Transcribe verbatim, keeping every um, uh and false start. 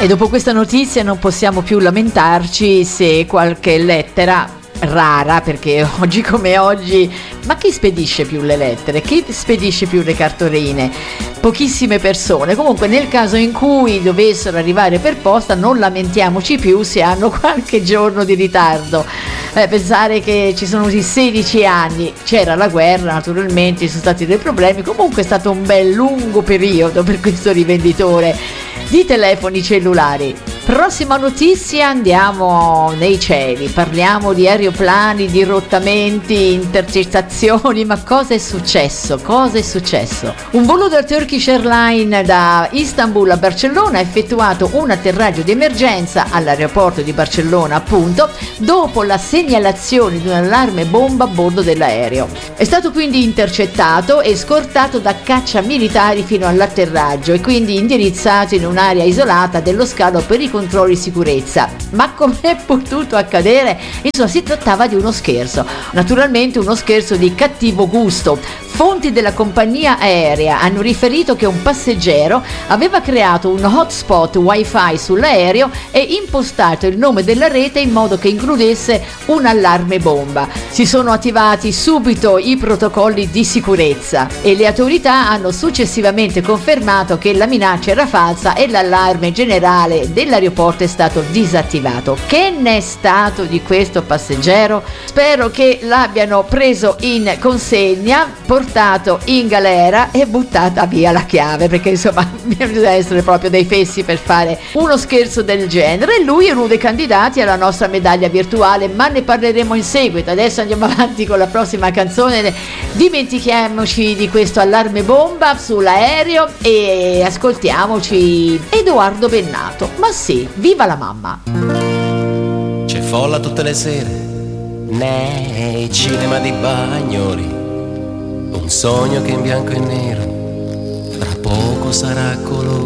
E dopo questa notizia non possiamo più lamentarci se qualche lettera rara, perché oggi come oggi, ma chi spedisce più le lettere? Chi spedisce più le cartoline? Pochissime persone. Comunque nel caso in cui dovessero arrivare per posta non lamentiamoci più se hanno qualche giorno di ritardo. Eh, pensare che ci sono venuti sedici anni, c'era la guerra naturalmente, ci sono stati dei problemi, comunque è stato un bel lungo periodo per questo rivenditore di telefoni cellulari. Prossima notizia, andiamo nei cieli, parliamo di aeroplani, di rottamenti, intercettazioni, ma cosa è successo? Cosa è successo? Un volo del Turkish Airlines da Istanbul a Barcellona ha effettuato un atterraggio di emergenza all'aeroporto di Barcellona, appunto, dopo la segnalazione di un allarme bomba a bordo dell'aereo. È stato quindi intercettato e scortato da cacciamilitari fino all'atterraggio e quindi indirizzato in un'area isolata dello scalo per i controlli di sicurezza. Ma com'è potuto accadere? Insomma, si trattava di uno scherzo, naturalmente uno scherzo di cattivo gusto. Fonti della compagnia aerea hanno riferito che un passeggero aveva creato un hotspot wifi sull'aereo e impostato il nome della rete in modo che includesse un allarme bomba. Si sono attivati subito i protocolli di sicurezza e le autorità hanno successivamente confermato che la minaccia era falsa e l'allarme generale dell'aeroporto è stato disattivato. Che ne è stato di questo passeggero? Spero che l'abbiano preso in consegna, portato in galera e buttata via la chiave, perché insomma bisogna essere proprio dei fessi per fare uno scherzo del genere. E lui è uno dei candidati alla nostra medaglia virtuale, ma ne parleremo in seguito. Adesso andiamo avanti con la prossima canzone, dimentichiamoci di questo allarme bomba sull'aereo e ascoltiamoci Edoardo Bennato. Ma sì, viva la mamma! C'è folla tutte le sere nei cinema di Bagnoli, un sogno che in bianco e nero tra poco sarà colore.